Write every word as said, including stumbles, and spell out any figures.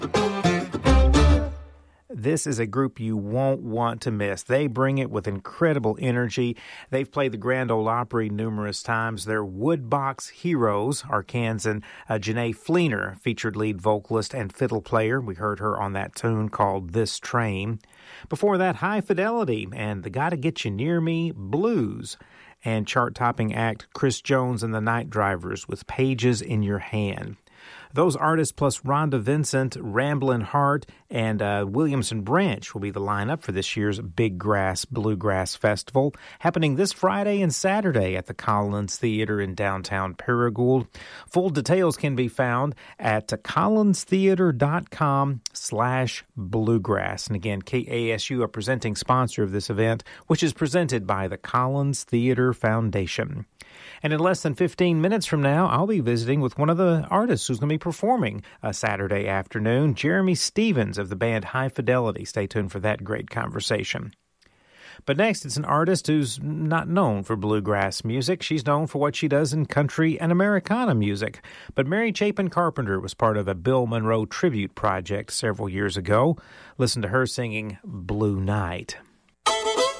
This is a group you won't want to miss. They bring it with incredible energy. They've played the Grand Ole Opry numerous times. They're Woodbox Heroes. Arkansan uh, Janae Fleener, featured lead vocalist and fiddle player. We heard her on that tune called This Train. Before that, High Fidelity and the Gotta Get You Near Me Blues. And chart-topping act Chris Jones and the Night Drivers with Pages in Your Hand. Those artists plus Rhonda Vincent, Ramblin' Heart, and uh, Williamson Branch will be the lineup for this year's Big Grass Bluegrass Festival, happening this Friday and Saturday at the Collins Theater in downtown Paragould. Full details can be found at collinstheater.com slash bluegrass. And again, K A S U, a presenting sponsor of this event, which is presented by the Collins Theater Foundation. And in less than fifteen minutes from now, I'll be visiting with one of the artists who's going to be performing a Saturday afternoon, Jeremy Stevens of the band High Fidelity. Stay tuned for that great conversation. But next, it's an artist who's not known for bluegrass music. She's known for what she does in country and Americana music. But Mary Chapin Carpenter was part of a Bill Monroe tribute project several years ago. Listen to her singing Blue Night.